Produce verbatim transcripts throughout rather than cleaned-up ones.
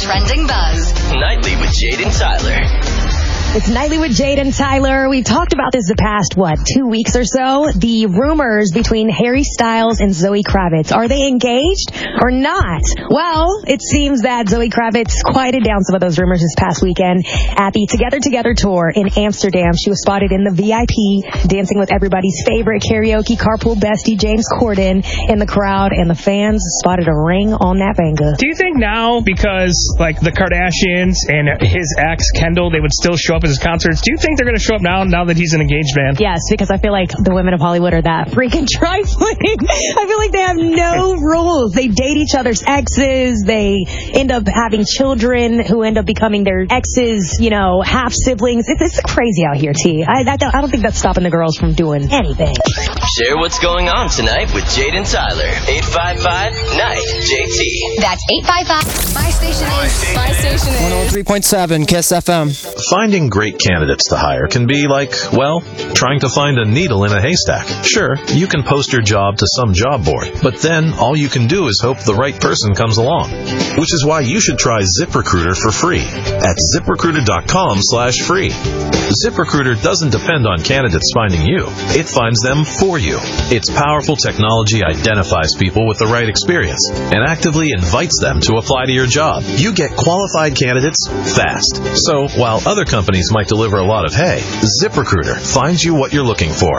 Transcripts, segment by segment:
trending buzz. Nightly with Jade and Tyler. It's Nightly with Jade and Tyler. We've talked about this the past, what, two weeks or so? The rumors between Harry Styles and Zoe Kravitz. Are they engaged or not? Well, it seems that Zoe Kravitz quieted down some of those rumors this past weekend at the Together Together tour in Amsterdam. She was spotted in the V I P dancing with everybody's favorite karaoke carpool bestie, James Corden, in the crowd, and the fans spotted a ring on that banger. Do you think now, because, like, the Kardashians and his ex, Kendall, they would still show up at his concerts, do you think they're going to show up now, now that he's an engaged man? Yes, because I feel like the women of Hollywood are that freaking trifling. I feel like they have no rules. They date each other's exes. They end up having children who end up becoming their exes, you know, half-siblings. It's, it's crazy out here, T. I, I, don't, I don't think that's stopping the girls from doing anything. Share what's going on tonight with Jade and Tyler. eight five five, N I G H, J T. That's eight five five. My station is. My station is. one oh three point seven Kiss F M. Finding great candidates to hire can be like, well, trying to find a needle in a haystack. Sure, you can post your job to some job board, but then all you can do is hope the right person comes along. Which is why you should try ZipRecruiter for free at ZipRecruiter.com slash free. ZipRecruiter doesn't depend on candidates finding you. It finds them for you. Its powerful technology identifies people with the right experience and actively invites them to apply to your job. You get qualified candidates fast. So, while other companies might deliver a lot of hay, ZipRecruiter finds you what you're looking for.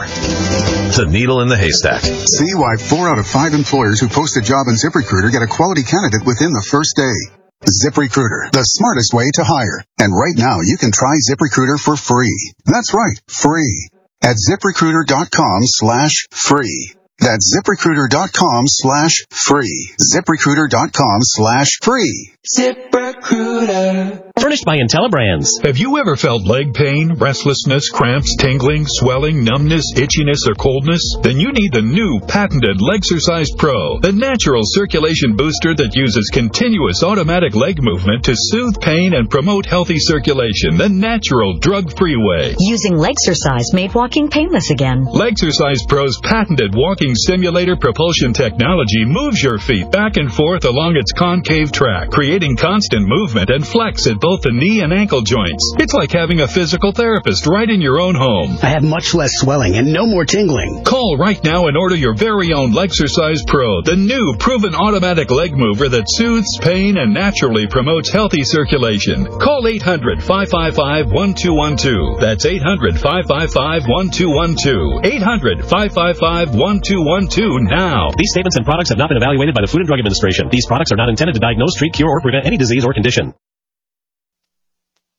The needle in the haystack. See why four out of five employers who post a job in ZipRecruiter get a quality candidate within the first day. ZipRecruiter, the smartest way to hire. And right now, you can try ZipRecruiter for free. That's right, free. At ZipRecruiter.com slash free. That's ZipRecruiter.com slash free. ZipRecruiter.com slash free. ZipRecruiter. Furnished by IntelliBrands. Have you ever felt leg pain, restlessness, cramps, tingling, swelling, numbness, itchiness, or coldness? Then you need the new patented Legsercise Pro, the natural circulation booster that uses continuous automatic leg movement to soothe pain and promote healthy circulation the natural, drug-free way. Using Legsercise made walking painless again. Legsercise Pro's patented walking simulator propulsion technology moves your feet back and forth along its concave track, creating constant movement and flex at both the knee and ankle joints. It's like having a physical therapist right in your own home. I have much less swelling and no more tingling. Call right now and order your very own Legsercise Pro, the new proven automatic leg mover that soothes pain and naturally promotes healthy circulation. Call eight hundred, five five five, one two one two. That's eight hundred, five five five, one two one two. eight hundred, five five five, one two one two now. These statements and products have not been evaluated by the Food and Drug Administration. These products are not intended to diagnose, treat, cure, or prevent any disease or condition.